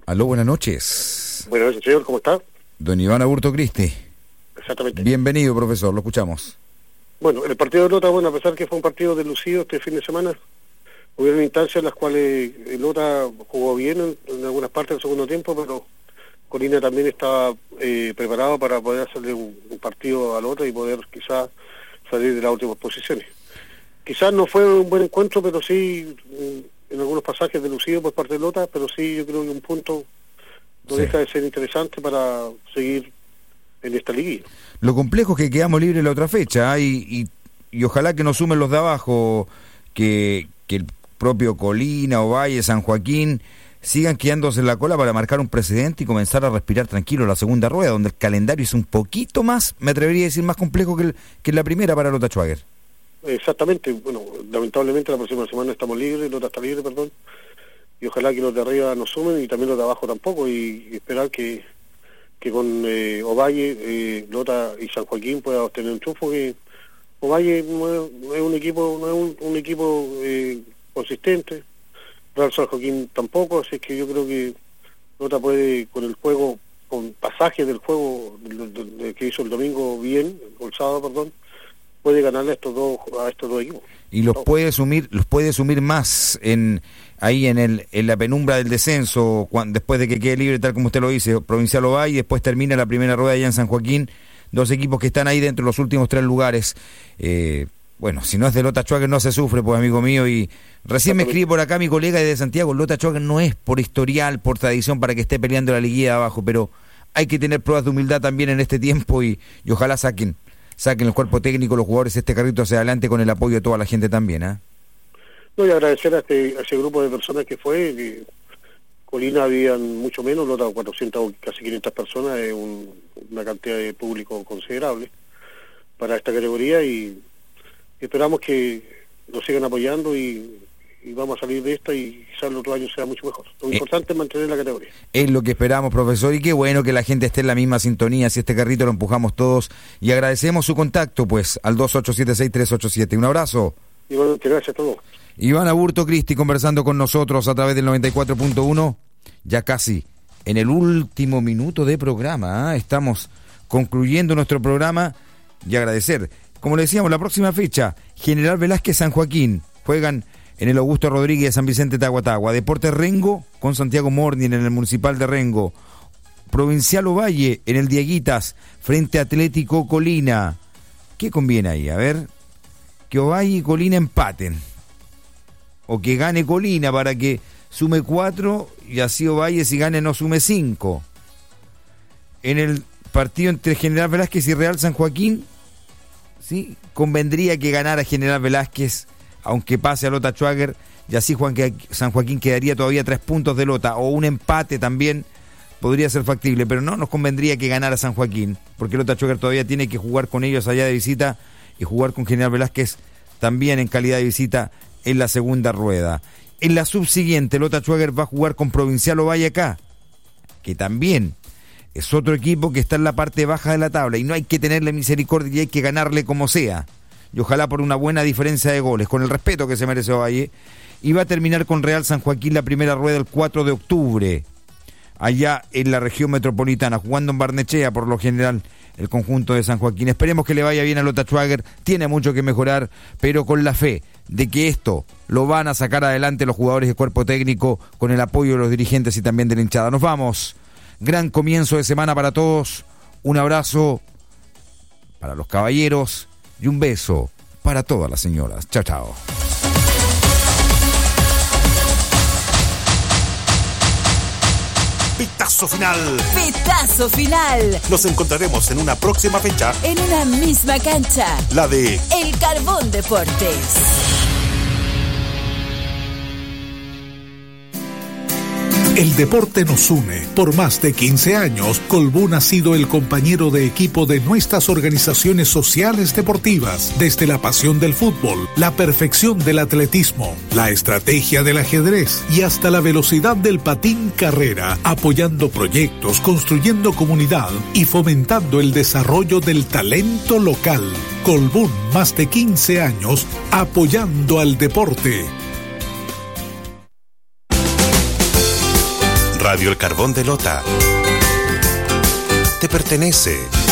Aló, buenas noches. Buenas noches, señor, ¿cómo está? Don Iván Aburto Cristi. Exactamente. Bienvenido, profesor, lo escuchamos. Bueno, el partido de Lota, a pesar que fue un partido deslucido este fin de semana, hubieron instancias en las cuales Lota jugó bien en algunas partes del segundo tiempo, pero Colina también estaba preparado para poder hacerle un partido a Lota y poder quizás salir de las últimas posiciones. Quizás no fue un buen encuentro, pero sí en algunos pasajes deslucido por parte de Lota, pero sí yo creo que un punto no deja de ser interesante para seguir en esta liguilla. Lo complejo es que quedamos libres la otra fecha, y ojalá que nos sumen los de abajo, que el propio Colina, Ovalle, San Joaquín sigan quedándose en la cola para marcar un precedente y comenzar a respirar tranquilo la segunda rueda, donde el calendario es un poquito más, me atrevería a decir, más complejo que la primera para Lota Schwager. Exactamente, bueno, lamentablemente la próxima semana estamos libres, Lota está libre, perdón, y ojalá que los de arriba nos sumen y también los de abajo tampoco, y esperar que con Ovalle, Lota y San Joaquín pueda obtener un triunfo. Que Ovalle no es un equipo consistente, Real San Joaquín tampoco, así que yo creo que Lota puede, con el juego, con pasajes del juego que hizo el domingo bien, el sábado, perdón, puede ganarle a estos dos equipos. Y los puede sumir más en la penumbra del descenso, después de que quede libre, tal como usted lo dice, Provincial Ovalle, y después termina la primera rueda allá en San Joaquín, dos equipos que están ahí dentro de los últimos 3 lugares. Bueno, si no es de Lota Schwager no se sufre, pues, amigo mío, y recién me escribe por acá mi colega de Santiago, Lota Schwager no es por historial, por tradición, para que esté peleando la liguilla de abajo, pero hay que tener pruebas de humildad también en este tiempo, y ojalá saquen el cuerpo técnico, los jugadores, este carrito hacia adelante con el apoyo de toda la gente también, ¿eh? No, y agradecer a ese grupo de personas que fue, que Colina habían mucho menos, Lota 400 o casi 500 personas, es una cantidad de público considerable para esta categoría, y esperamos que nos sigan apoyando y vamos a salir de esta y quizás el otro año sea mucho mejor. Lo importante es mantener la categoría. Es lo que esperamos, profesor, y qué bueno que la gente esté en la misma sintonía, si este carrito lo empujamos todos, y agradecemos su contacto, pues, al 2876-387. Un abrazo. Y bueno, gracias a todos. Iván Aburto Cristi conversando con nosotros a través del 94.1, ya casi en el último minuto de programa, estamos concluyendo nuestro programa, y agradecer, como le decíamos, la próxima fecha, General Velázquez San Joaquín, juegan en el Augusto Rodríguez de San Vicente Tahuatahua, Deportes Rengo con Santiago Morning en el Municipal de Rengo, Provincial Ovalle en el Dieguitas frente a Atlético Colina. ¿Qué conviene ahí? A ver, que Ovalle y Colina empaten, o que gane Colina para que sume 4 y así Ovalle, si gane, no sume 5. En el partido entre General Velázquez y Real San Joaquín, ¿sí?, convendría que ganara General Velázquez, aunque pase a Lota Schwager, y así San Joaquín quedaría todavía 3 puntos de Lota, o un empate también podría ser factible, pero no nos convendría que ganara San Joaquín, porque Lota Schwager todavía tiene que jugar con ellos allá de visita y jugar con General Velázquez también en calidad de visita en la segunda rueda. En la subsiguiente, Lota Schwager va a jugar con Provincial Ovalle acá, que también es otro equipo que está en la parte baja de la tabla, y no hay que tenerle misericordia y hay que ganarle como sea, y ojalá por una buena diferencia de goles, con el respeto que se merece Ovalle. Y va a terminar con Real San Joaquín la primera rueda el 4 de octubre, allá en la región metropolitana, jugando en Barnechea por lo general el conjunto de San Joaquín. Esperemos que le vaya bien a Lota Schwager, tiene mucho que mejorar, pero con la fe de que esto lo van a sacar adelante los jugadores de cuerpo técnico, con el apoyo de los dirigentes y también de la hinchada. Nos vamos, gran comienzo de semana para todos, un abrazo para los caballeros y un beso para todas las señoras. Chao, chao. Pitazo final. Pitazo final. Nos encontraremos en una próxima fecha. En una misma cancha. La de El Carbón Deportes. El deporte nos une. Por más de 15 años, Colbún ha sido el compañero de equipo de nuestras organizaciones sociales deportivas, desde la pasión del fútbol, la perfección del atletismo, la estrategia del ajedrez y hasta la velocidad del patín carrera, apoyando proyectos, construyendo comunidad y fomentando el desarrollo del talento local. Colbún, más de 15 años apoyando al deporte. Radio El Carbón de Lota te pertenece.